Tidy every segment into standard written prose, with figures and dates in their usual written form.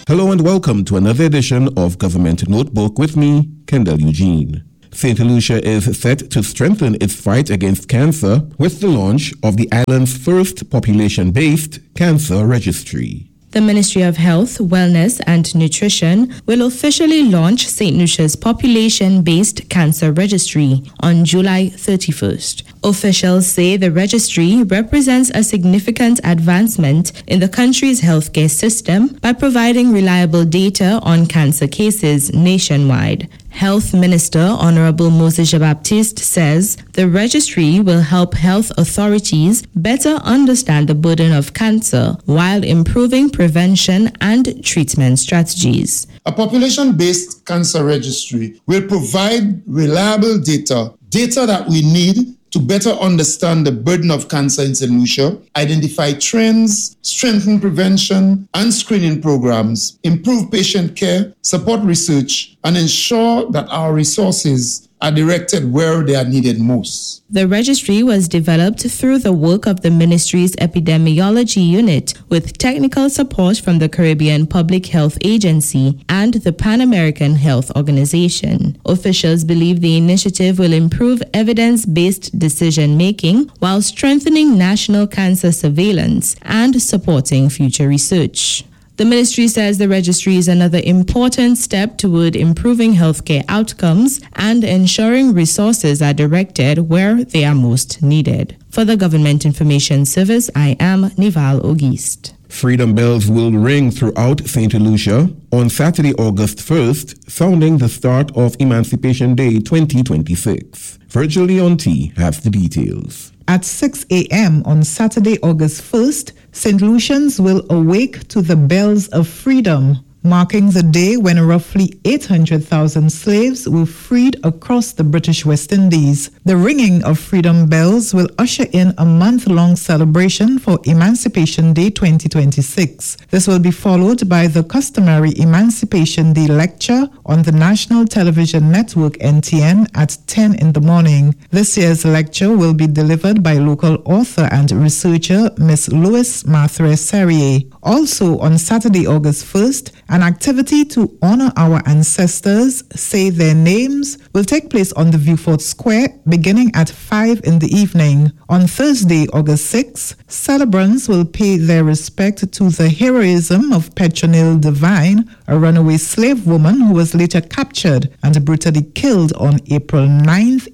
Hello and welcome to another edition of Government Notebook with me, Kendall Eugene. St. Lucia is set to strengthen its fight against cancer with the launch of the island's first population-based cancer registry. The Ministry of Health, Wellness and Nutrition will officially launch St. Lucia's population-based cancer registry on July 31st. Officials say the registry represents a significant advancement in the country's healthcare system by providing reliable data on cancer cases nationwide. Health Minister Honorable Moses Jean-Baptiste says the registry will help health authorities better understand the burden of cancer while improving prevention and treatment strategies. A population-based cancer registry will provide reliable data that we need to better understand the burden of cancer in St. Lucia, identify trends, strengthen prevention and screening programs, improve patient care, support research, and ensure that our resources are directed where they are needed most. The registry was developed through the work of the ministry's epidemiology unit with technical support from the Caribbean Public Health Agency and the Pan American Health Organization. Officials believe the initiative will improve evidence-based decision-making while strengthening national cancer surveillance and supporting future research. The ministry says the registry is another important step toward improving healthcare outcomes and ensuring resources are directed where they are most needed. For the Government Information Service, I am Nival Auguste. Freedom bells will ring throughout St. Lucia on Saturday, August 1st, sounding the start of Emancipation Day 2026. Virgil Leon T has the details. At 6 a.m. on Saturday, August 1st, St. Lucians will awake to the bells of freedom, marking the day when roughly 800,000 slaves were freed across the British West Indies. The ringing of freedom bells will usher in a month-long celebration for Emancipation Day 2026. This will be followed by the customary Emancipation Day lecture on the National Television Network NTN at 10 in the morning. This year's lecture will be delivered by local author and researcher Miss Lois Marthe-Serrier. Also on Saturday, August 1st, an activity to honor our ancestors, say their names, will take place on the Vieux-Fort Square beginning at 5 in the evening. On Thursday, August 6th, celebrants will pay their respect to the heroism of Petronille Devine, a runaway slave woman who was later captured and brutally killed on April 9,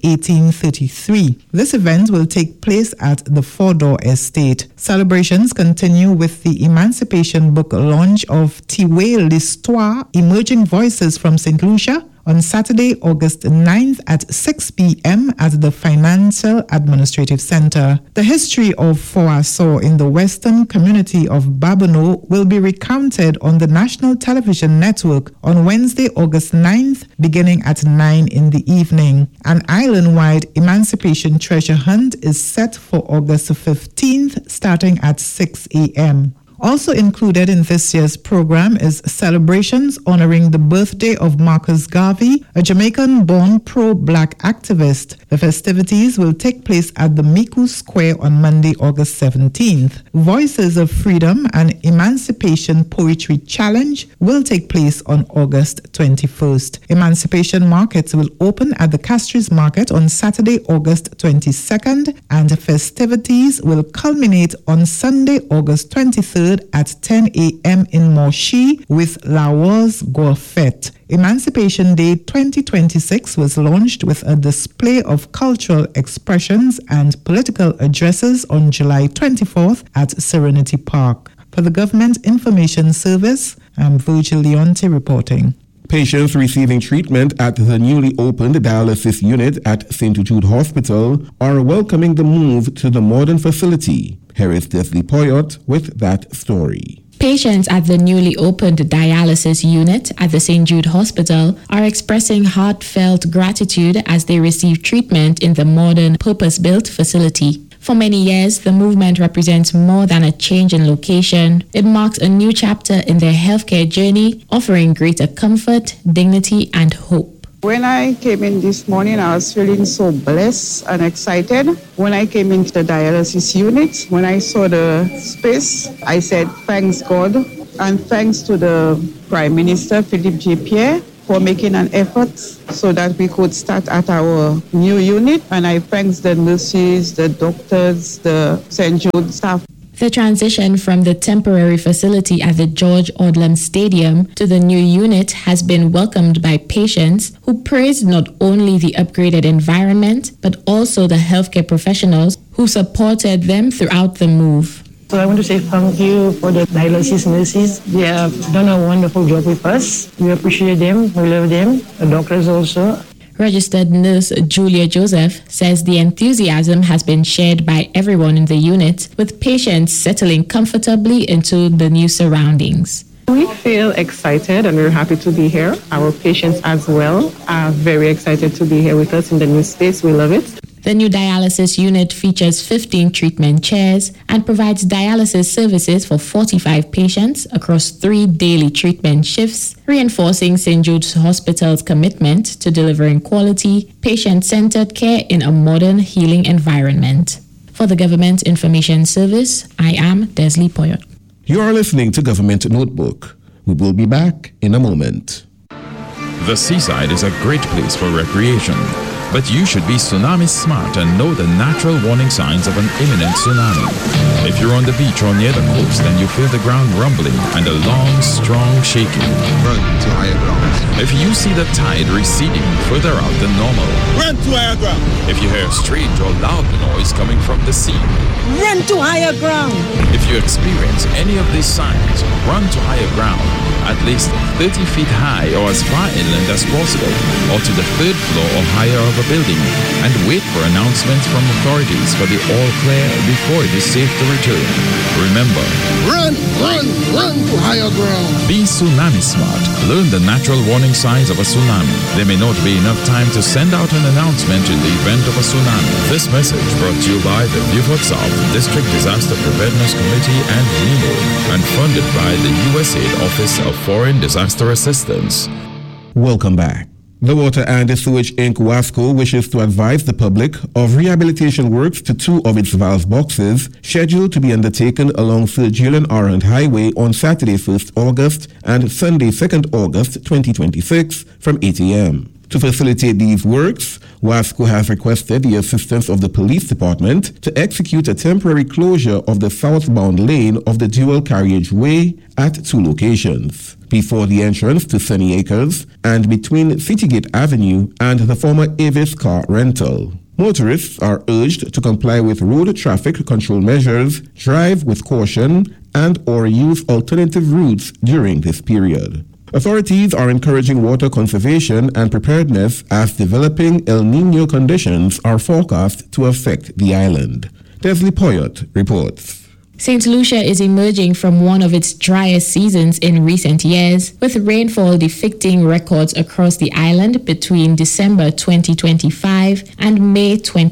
1833. This event will take place at the Fordor Estate. Celebrations continue with the Emancipation Book launch of Tiwe l'Histoire, Emerging Voices from St. Lucia, on Saturday, August 9th at 6 p.m. at the Financial Administrative Center. The history of Foaso in the western community of Babonneau will be recounted on the National Television Network on Wednesday, August 9th, beginning at 9 in the evening. An island-wide emancipation treasure hunt is set for August 15th, starting at 6 a.m. Also included in this year's program is celebrations honoring the birthday of Marcus Garvey, a Jamaican-born pro-black activist. The festivities will take place at the Miku Square on Monday, August 17th. Voices of Freedom and Emancipation Poetry Challenge will take place on August 21st. Emancipation markets will open at the Castries Market on Saturday, August 22nd, and festivities will culminate on Sunday, August 23rd at 10 a.m. in Moshi with La Wars Golfette. Emancipation Day 2026 was launched with a display of cultural expressions and political addresses on July 24th at Serenity Park. For the Government Information Service, I'm Virgil Leonte reporting. Patients receiving treatment at the newly opened dialysis unit at St. Jude Hospital are welcoming the move to the modern facility. Here is Desley Poyot with that story. Patients at the newly opened dialysis unit at the St. Jude Hospital are expressing heartfelt gratitude as they receive treatment in the modern, purpose-built facility. For many years, the movement represents more than a change in location. It marks a new chapter in their healthcare journey, offering greater comfort, dignity, and hope. When I came in this morning, I was feeling so blessed and excited. When I came into the dialysis unit, when I saw the space, I said, thanks God And thanks to the Prime Minister, Philippe J. Pierre, for making an effort so that we could start at our new unit. And I thank the nurses, the doctors, the St. Jude staff. The transition from the temporary facility at the George Odlum Stadium to the new unit has been welcomed by patients who praised not only the upgraded environment, but also the healthcare professionals who supported them throughout the move. So I want to say thank you for the dialysis nurses. They have done a wonderful job with us. We appreciate them. We love them. The doctors also. Registered nurse Julia Joseph says the enthusiasm has been shared by everyone in the unit, with patients settling comfortably into the new surroundings. We feel excited and we're happy to be here. Our patients as well are very excited to be here with us in the new space. We love it. The new dialysis unit features 15 treatment chairs and provides dialysis services for 45 patients across 3 daily treatment shifts, reinforcing St. Jude's Hospital's commitment to delivering quality, patient-centered care in a modern healing environment. For the Government Information Service, I am Desley Poyot. You are listening to Government Notebook. We will be back in a moment. The seaside is a great place for recreation. But you should be tsunami smart and know the natural warning signs of an imminent tsunami. If you're on the beach or near the coast and you feel the ground rumbling and a long, strong shaking, run to higher ground. If you see the tide receding further out than normal, run to higher ground. If you hear strange or loud noise coming from the sea, run to higher ground. If you experience any of these signs, run to higher ground, at least 30 feet high or as far inland as possible, or to the 3rd floor or higher of a building, and wait for announcements from authorities for the all clear before it is safe to return. Remember, run to higher ground. Be tsunami smart. Learn the natural warning signs of a tsunami. There may not be enough time to send out an announcement in the event of a tsunami. This message brought to you by the Beaufort South District Disaster Preparedness Committee and NEMO, and funded by the USAID Office of Foreign Disaster Assistance. Welcome back. The Water and Sewage Inc. WASCO wishes to advise the public of rehabilitation works to 2 of its valve boxes scheduled to be undertaken along Sir Julian Arendt Highway on Saturday 1st August and Sunday 2nd August 2026 from 8 a.m. To facilitate these works, WASCO has requested the assistance of the police department to execute a temporary closure of the southbound lane of the dual carriageway at 2 locations, before the entrance to Sunny Acres and between Citygate Avenue and the former Avis car rental. Motorists are urged to comply with road traffic control measures, drive with caution, and/or use alternative routes during this period. Authorities are encouraging water conservation and preparedness as developing El Niño conditions are forecast to affect the island. Desley Poyot reports. St. Lucia is emerging from one of its driest seasons in recent years, with rainfall defying records across the island between December 2025 and May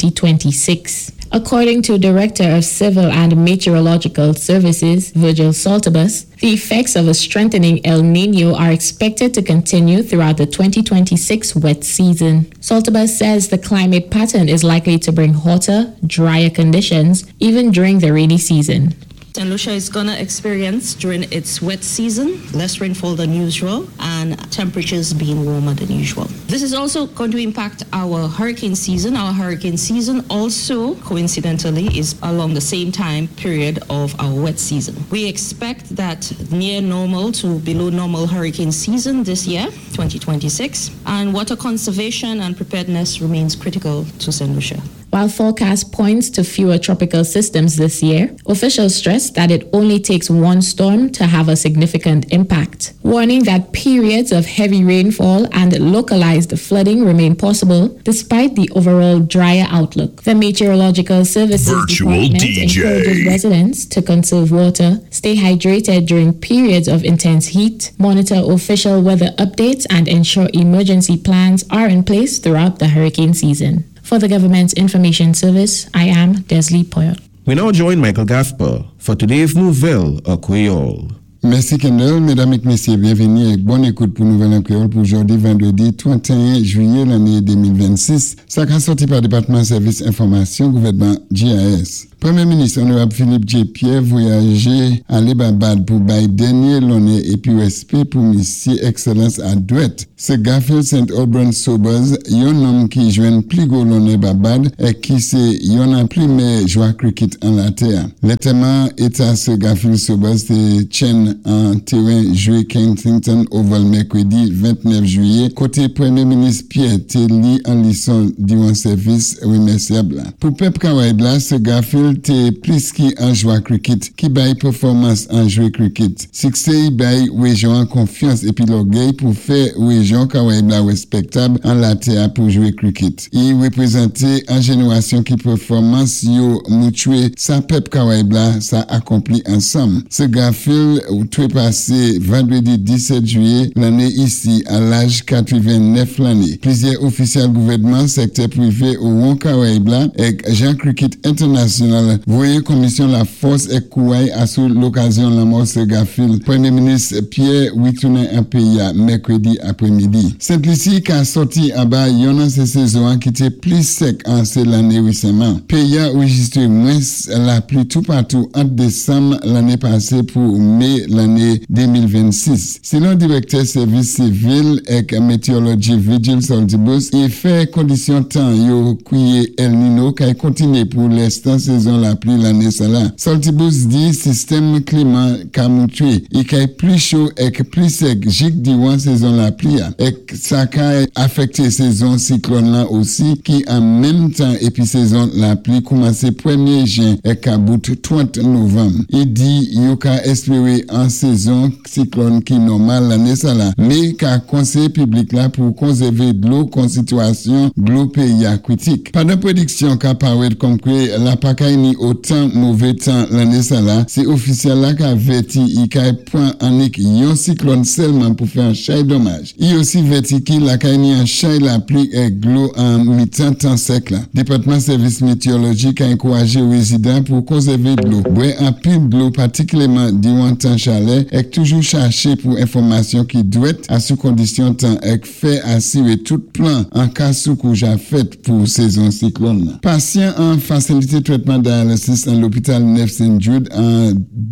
2026. According to Director of Civil and Meteorological Services, Virgil Saltabus, the effects of a strengthening El Niño are expected to continue throughout the 2026 wet season. Saltabus says the climate pattern is likely to bring hotter, drier conditions even during the rainy season. St. Lucia is going to experience during its wet season less rainfall than usual and temperatures being warmer than usual. This is also going to impact our hurricane season. Our hurricane season also, coincidentally, is along the same time period of our wet season. We expect that near normal to below normal hurricane season this year, 2026, and water conservation and preparedness remains critical to St. Lucia. While forecast points to fewer tropical systems this year, officials stress that it only takes one storm to have a significant impact, warning that periods of heavy rainfall and localized flooding remain possible despite the overall drier outlook. The Meteorological Services Department encourages residents to conserve water, stay hydrated during periods of intense heat, monitor official weather updates, and ensure emergency plans are in place throughout the hurricane season. For the Government Information Service, I am Desley Poyot. We now join Michael Gasper for today's Nouvelle en Créole. Merci Kendall, mesdames et messieurs, bienvenue et bonne écoute pour Nouvelle en Créole pour aujourd'hui, vendredi 31 juillet l'année 2026. Ça a sorti par le département service information gouvernement GIS. Premier ministre honorable Philippe J. Pierre voyager à Barbade pour bail dernier l'honneur et puis respect pour Monsieur Excellence à Douette. C'est Garfield St. Albans Sobers, yon homme qui joue plus gros l'honneur Barbade et qui c'est yon a plus mais joueur cricket en la terre. L'étément état ce Garfield Sobers c'est Chen en terrain joué Kensington Oval mercredi 29 juillet. Côté Premier ministre Pierre Telly en lisson durant service remerciable. Pour Pep Kawaïbla, ce Garfield t'es plus qui en joueur cricket, qui baille performance en joueur cricket. Succès baille région en confiance et puis l'orgueil pour faire région Kawaïbla respectable en la terre pour jouer cricket. Il représentait en génération qui performance yo moutué sa Pep Kawaïbla ça accompli ensemble. Ce Garfield tout passé vendredi 17 juillet l'année ici à l'âge 89 l'année. Plusieurs officiels gouvernement secteur privé au Won Kawaïbla et Jean Cricket International voyez commission la force et Kouaï à sous l'occasion la mort de Garfield. Premier ministre Pierre retourné en pays mercredi après-midi. Saint-Lucie qui a sorti en bas yon ces saisons qui était plus sec en cette année récemment. Pays a enregistré moins la pluie tout partout entre décembre l'année passée pour mai l'année 2026. Selon le directeur service civil et météorologie Vigil Saltibus, il fait condition temps yo couillé El Nino qui continue pour l'instant saison la pluie l'année cela. Saltibus dit système climat camoutué et qui est plus chaud et plus sec jique durant saison la pluie et ça a affecté saison cyclone là aussi qui en même temps et puis saison la pluie commence 1er juin et qui bout 30 novembre. Il dit yo ka espérer en saison cyclone qui normal l'année cela mais qu'a conseil public là pour conserver de l'eau con situation de l'eau pays critique. Pendant prédiction qu'a paraît comme que la pakaï ni autant mauvais temps l'année cela c'est officiel là qu'a verti il qu'a point en yon cyclone seulement pour faire un chay dommage. Il aussi verti qui la kaini un chay la pluie et glo en mi-temps temps sec là. Département service météorologique a encouragé aux résidents pour conserver de l'eau. Boire un pile de l'eau particulièrement durant temps chalet et toujours chercher pour information qui doit être à sous condition temps et fait assurer tout plan en cas sous couja fait pour saison cyclone. Patient en facilité traitement dialysis en l'hôpital Neuf St. Jude en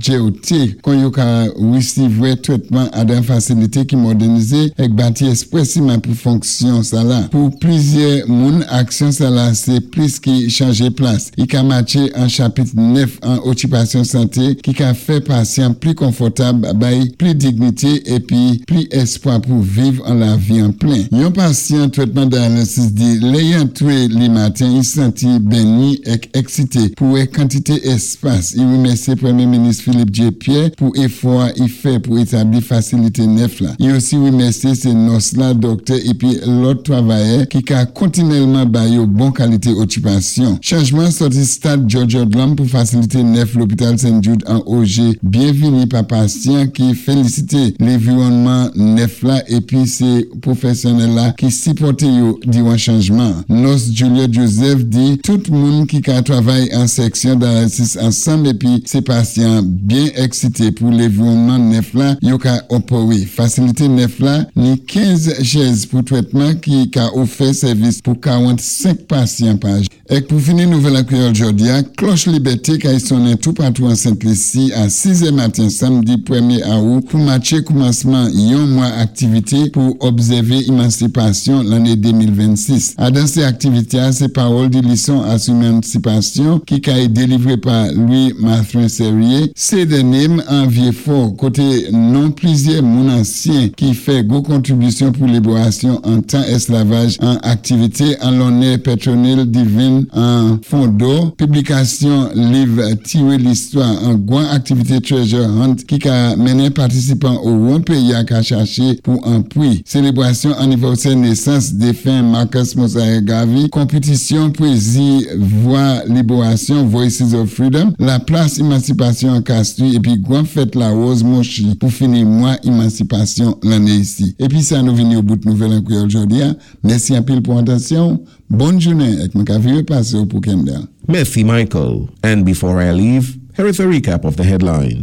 GOT quand yo ka receiver traitement à une facilité qui modernisée et bâti expressément pour fonction ça là. Pour plusieurs moun action ça là c'est plus qui changer place. Il ka matché en chapitre 9 en occupation santé qui ka fait patient plus confortable, plus dignité et puis plus espoir pour vivre en la vie en plein. Yon patient traitement dialysis dit l'ayant tué le matin il senti béni et excité pour une quantité espace. Il remercie Premier ministre Philippe J. Pierre pour effort il fait pour établir facilité neuf là. Il aussi remercie ces nurses là docteur et puis l'autre travailleur qui a continuellement baillé bon qualité occupation. Changement sorti stade George Odlam pour faciliter neuf l'hôpital Saint-Jude en OG. Bienvenue par patient qui félicite l'environnement neuf là et puis ces professionnels là qui supportent yo durant changement. Nos Julia Joseph dit tout le monde qui travaille en section d'analysis ensemble et puis ces patients bien excités pour l'environnement neuf là yo ka opérer facilité neuf là ni 15 chaises pour traitement qui a offert service pour 45 patients par jour. Et pour finir nouvelle accueil aujourd'hui, cloche liberté qui sonne tout partout en Sainte-Lucie à 6h matin samedi 1er août pour matcher commencement yon mois activité pour observer émancipation l'année 2026. À dans ces activités, ces paroles de leçon à son émancipation qui a été délivré par Louis Martin Serrier, c'est des noms en vieux fort côté non plusieurs mon anciens qui fait gros contribution pour libération en temps esclavage en activité en l'honneur pétronel divine en fond d'eau, publication livre tirer l'histoire en grande activité treasure hunt qui a mené participants au One pays à chercher pour un prix. Célébration anniversaire naissance défunt Marcus Mosiah Garvey, compétition poésie voix libération Voices of Freedom, la place émancipation en Castries et puis grande fête la Rose Mochi pour finir mois émancipation l'année ici. Et puis ça nous vient au bout de nouvelle en aujourd'hui. Merci un peu pour l'attention. Bonne journée avec mon cavalier passé pour Kendall. Merci, Michael. And before I leave, here is a recap of the headlines.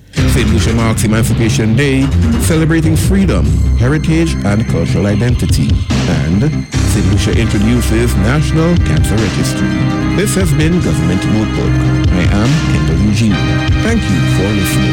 St. Lucia marks Emancipation Day, celebrating freedom, heritage, and cultural identity. And St. Lucia introduces National Cancer Registry. This has been Government Notebook. I am Kendall Eugene. Thank you for listening.